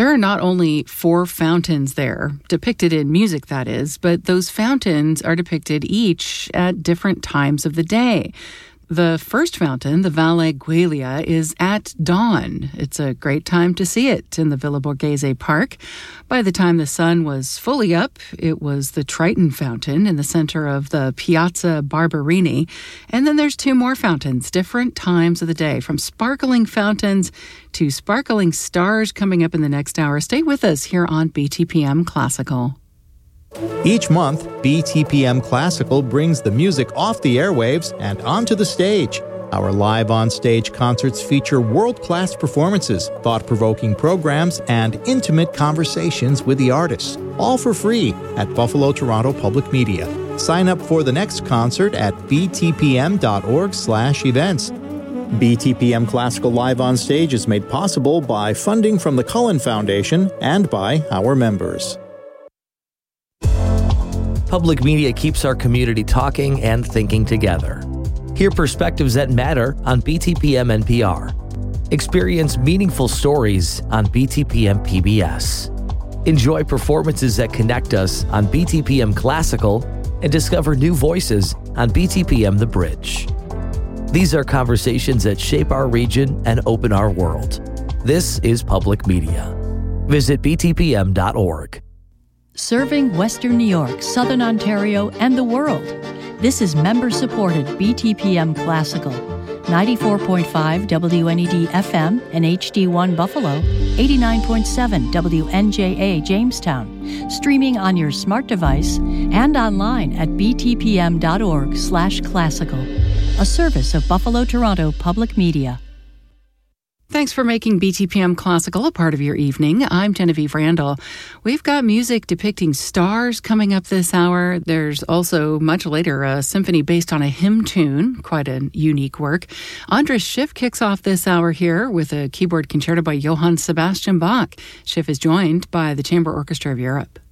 There are not only 4 fountains there, depicted in music that is, but those fountains are depicted each at different times of the day. The first fountain, the Valle Guelia, is at dawn. It's a great time to see it in the Villa Borghese Park. By the time the sun was fully up, it was the Triton Fountain in the center of the Piazza Barberini. And then there's 2 more fountains, different times of the day, from sparkling fountains to sparkling stars coming up in the next hour. Stay with us here on BTPM Classical. Each month, BTPM Classical brings the music off the airwaves and onto the stage. Our live on-stage concerts feature world-class performances, thought-provoking programs, and intimate conversations with the artists, all for free at Buffalo Toronto Public Media. Sign up for the next concert at btpm.org/events. BTPM Classical Live on Stage is made possible by funding from the Cullen Foundation and by our members. Public media keeps our community talking and thinking together. Hear perspectives that matter on BTPM NPR. Experience meaningful stories on BTPM PBS. Enjoy performances that connect us on BTPM Classical and discover new voices on BTPM The Bridge. These are conversations that shape our region and open our world. This is public media. Visit btpm.org. Serving Western New York, Southern Ontario, and the world. This is member-supported BTPM Classical. 94.5 WNED FM and HD1 Buffalo, 89.7 WNJA Jamestown. Streaming on your smart device and online at btpm.org/classical. A service of Buffalo Toronto Public Media. Thanks for making BTPM Classical a part of your evening. I'm Genevieve Randall. We've got music depicting stars coming up this hour. There's also, much later, a symphony based on a hymn tune, quite a unique work. Andras Schiff kicks off this hour here with a keyboard concerto by Johann Sebastian Bach. Schiff is joined by the Chamber Orchestra of Europe.